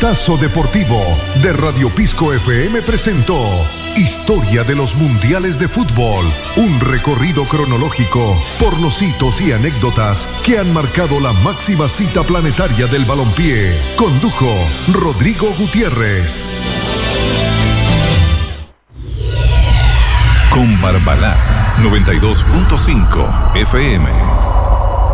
Carpetazo Deportivo de Radio Pisco FM presentó Historia de los Mundiales de Fútbol, un recorrido cronológico por los hitos y anécdotas que han marcado la máxima cita planetaria del balompié. Condujo Rodrigo Gutiérrez. Con Barbalá 92.5 FM.